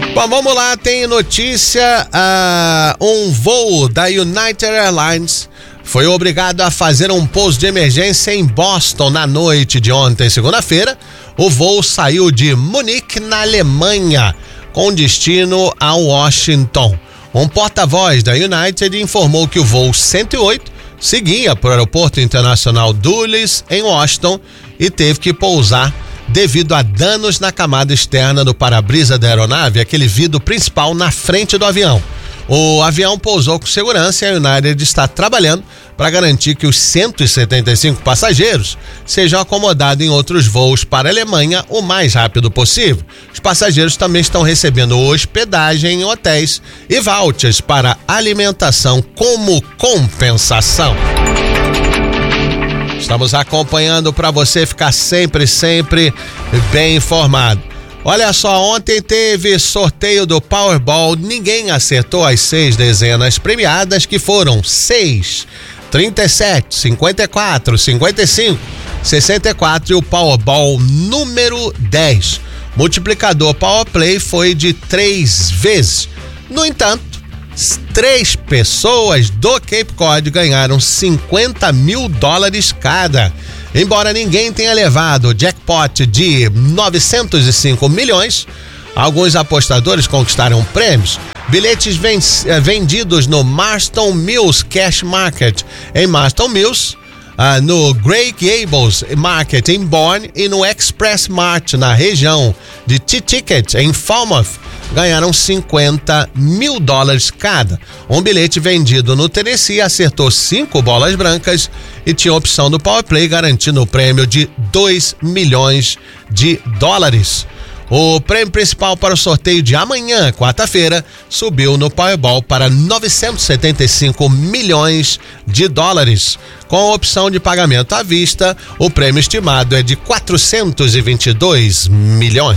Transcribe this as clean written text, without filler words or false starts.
Bom, vamos lá, tem notícia, um voo da United Airlines foi obrigado a fazer um pouso de emergência em Boston na noite de ontem, segunda-feira. O voo saiu de Munique, na Alemanha, com destino a Washington. Um porta-voz da United informou que o voo 108 seguia para o Aeroporto Internacional Dulles, em Washington, e teve que pousar devido a danos na camada externa do para-brisa da aeronave, aquele vidro principal na frente do avião. O avião pousou com segurança e a United está trabalhando para garantir que os 175 passageiros sejam acomodados em outros voos para a Alemanha o mais rápido possível. Os passageiros também estão recebendo hospedagem em hotéis e vouchers para alimentação como compensação. Estamos acompanhando para você ficar sempre bem informado. Olha só, ontem teve sorteio do Powerball, ninguém acertou as 6 dezenas premiadas, que foram 6, 37, 54, 55, 64 e o Powerball número 10. Multiplicador Powerplay foi de 3 vezes. No entanto, 3 pessoas do Cape Cod ganharam $50 mil cada. Embora ninguém tenha levado o jackpot de 905 milhões, alguns apostadores conquistaram prêmios. Bilhetes vendidos no Marston Mills Cash Market em Marston Mills, no Grey Gables Market em Bourne e no Express Mart na região de T-Ticket em Falmouth ganharam $50 mil cada. Um bilhete vendido no Tennessee acertou 5 bolas brancas e tinha a opção do Powerplay garantindo o prêmio de $2 milhões. O prêmio principal para o sorteio de amanhã, quarta-feira, subiu no Powerball para $975 milhões. Com a opção de pagamento à vista, o prêmio estimado é de $422 milhões.